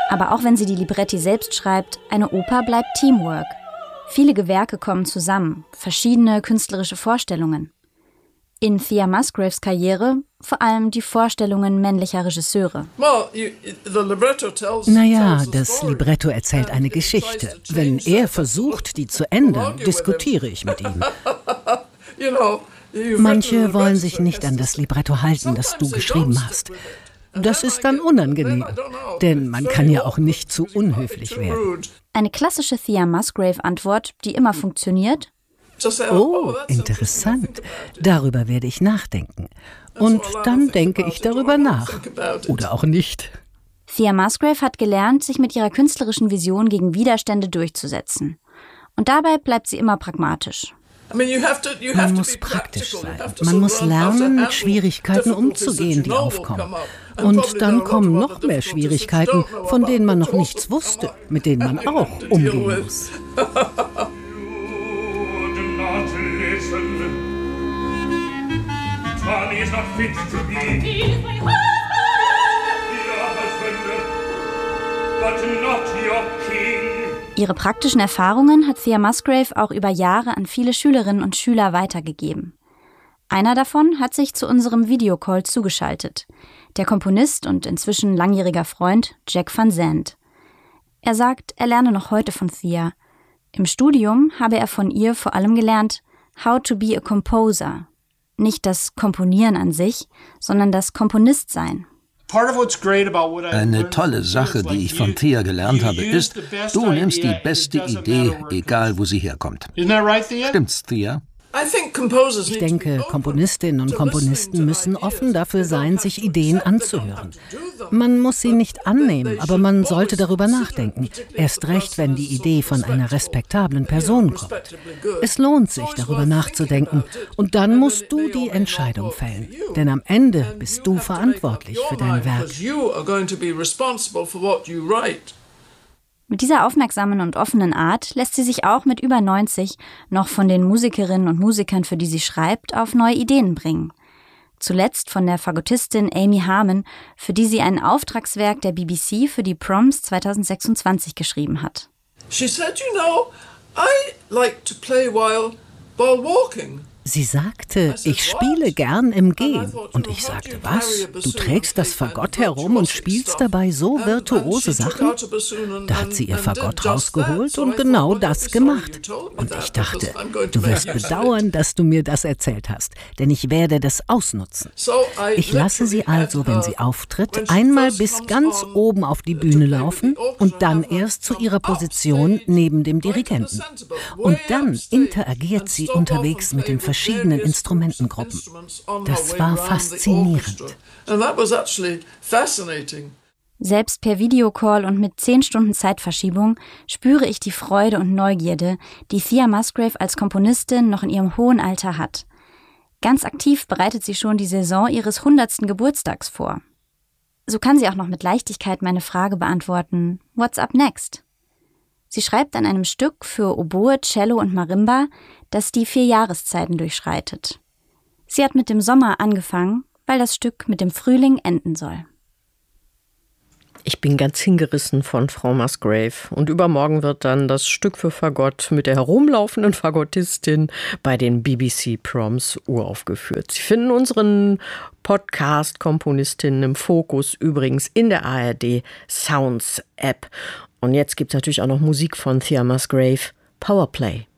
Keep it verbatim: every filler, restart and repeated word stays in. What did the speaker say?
Aber auch wenn sie die Libretti selbst schreibt, eine Oper bleibt Teamwork. Viele Gewerke kommen zusammen, verschiedene künstlerische Vorstellungen. In Thea Musgraves Karriere vor allem die Vorstellungen männlicher Regisseure. Naja, das Libretto erzählt eine Geschichte. Wenn er versucht, die zu ändern, diskutiere ich mit ihm. Manche wollen sich nicht an das Libretto halten, das du geschrieben hast. Das ist dann unangenehm, denn man kann ja auch nicht zu unhöflich werden. Eine klassische Thea Musgrave-Antwort, die immer funktioniert. Oh, interessant. Darüber werde ich nachdenken. Und dann denke ich darüber nach. Oder auch nicht. Thea Musgrave hat gelernt, sich mit ihrer künstlerischen Vision gegen Widerstände durchzusetzen. Und dabei bleibt sie immer pragmatisch. Man muss praktisch sein. Man muss lernen, mit Schwierigkeiten umzugehen, die aufkommen. Und dann kommen noch mehr Schwierigkeiten, von denen man noch nichts wusste, mit denen man auch umgehen muss. Ihre praktischen Erfahrungen hat Thea Musgrave auch über Jahre an viele Schülerinnen und Schüler weitergegeben. Einer davon hat sich zu unserem Videocall zugeschaltet, der Komponist und inzwischen langjähriger Freund Jack Van Zandt. Er sagt, er lerne noch heute von Thea. Im Studium habe er von ihr vor allem gelernt, how to be a composer. Nicht das Komponieren an sich, sondern das Komponistsein. Eine tolle Sache, die ich von Thea gelernt habe, ist, du nimmst die beste Idee, egal wo sie herkommt. Stimmt's, Thea? Ich denke, Komponistinnen und Komponisten müssen offen dafür sein, sich Ideen anzuhören. Man muss sie nicht annehmen, aber man sollte darüber nachdenken. Erst recht, wenn die Idee von einer respektablen Person kommt. Es lohnt sich, darüber nachzudenken. Und dann musst du die Entscheidung fällen. Denn am Ende bist du verantwortlich für dein Werk. Mit dieser aufmerksamen und offenen Art lässt sie sich auch mit über neunzig noch von den Musikerinnen und Musikern, für die sie schreibt, auf neue Ideen bringen. Zuletzt von der Fagottistin Amy Harmon, für die sie ein Auftragswerk der B B C für die Proms zwanzig sechsundzwanzig geschrieben hat. She said, you know, I like to play while, while walking. Sie sagte, ich spiele gern im Gehen. Und ich sagte, was? Du trägst das Fagott herum und spielst dabei so virtuose Sachen? Da hat sie ihr Fagott rausgeholt und genau das gemacht. Und ich dachte, du wirst bedauern, dass du mir das erzählt hast, denn ich werde das ausnutzen. Ich lasse sie also, wenn sie auftritt, einmal bis ganz oben auf die Bühne laufen und dann erst zu ihrer Position neben dem Dirigenten. Und dann interagiert sie unterwegs mit den verschiedenen verschiedenen Instrumentengruppen. Das war faszinierend. Selbst per Videocall und mit zehn Stunden Zeitverschiebung spüre ich die Freude und Neugierde, die Thea Musgrave als Komponistin noch in ihrem hohen Alter hat. Ganz aktiv bereitet sie schon die Saison ihres hundertsten Geburtstags vor. So kann sie auch noch mit Leichtigkeit meine Frage beantworten: What's up next? Sie schreibt an einem Stück für Oboe, Cello und Marimba, das die vier Jahreszeiten durchschreitet. Sie hat mit dem Sommer angefangen, weil das Stück mit dem Frühling enden soll. Ich bin ganz hingerissen von Frau Musgrave. Und übermorgen wird dann das Stück für Fagott mit der herumlaufenden Fagottistin bei den B B C Proms uraufgeführt. Sie finden unseren Podcast Komponistinnen im Fokus übrigens in der A R D Sounds App. Und jetzt gibt es natürlich auch noch Musik von Thea Musgrave, Powerplay.